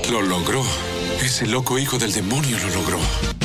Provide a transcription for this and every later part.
Lo logró. Ese loco hijo del demonio lo logró.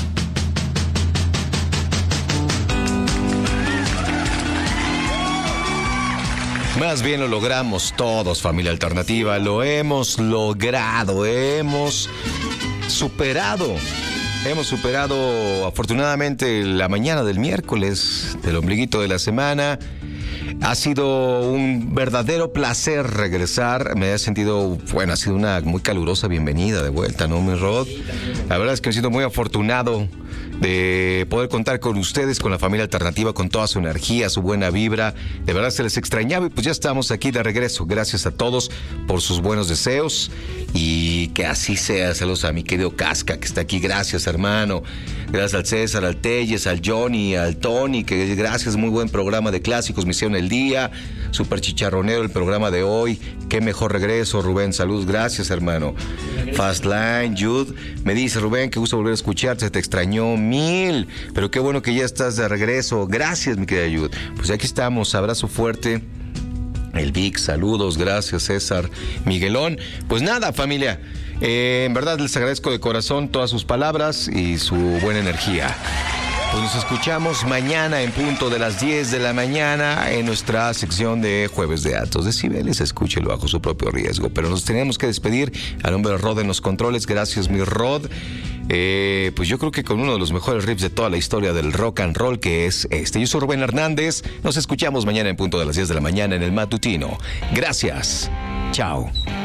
Más bien lo logramos todos, familia alternativa. Lo hemos logrado, hemos superado afortunadamente la mañana del miércoles, del ombliguito de la semana. Ha sido un verdadero placer regresar. Me he sentido, ha sido una muy calurosa bienvenida de vuelta, ¿no, mi Rod? La verdad es que me siento muy afortunado de poder contar con ustedes, con la familia alternativa, con toda su energía, su buena vibra. De verdad se les extrañaba y pues ya estamos aquí de regreso. Gracias a todos por sus buenos deseos y que así sea. Saludos a mi querido Casca que está aquí. Gracias, hermano. Gracias al César, al Telles, al Johnny, al Tony, que gracias, muy buen programa de clásicos, Misión el Día, súper chicharronero el programa de hoy. Qué mejor regreso, Rubén. Salud, gracias, hermano. Fastline, Jude, me dice Rubén, qué gusto volver a escucharte, te extrañó mil, pero qué bueno que ya estás de regreso. Gracias, mi querida Jude. Pues aquí estamos, abrazo fuerte. El Vic, saludos, gracias, César, Miguelón. Pues nada, familia, en verdad les agradezco de corazón todas sus palabras y su buena energía. Pues nos escuchamos mañana en punto de las 10 de la mañana en nuestra sección de Jueves de Altos Decibeles. Escúchelo bajo su propio riesgo. Pero nos tenemos que despedir. A nombre de Rod en los controles. Gracias, mi Rod. Pues yo creo que con uno de los mejores riffs de toda la historia del rock and roll, que es este. Yo soy Rubén Hernández. Nos escuchamos mañana en punto de las 10 de la mañana en el matutino. Gracias. Chao.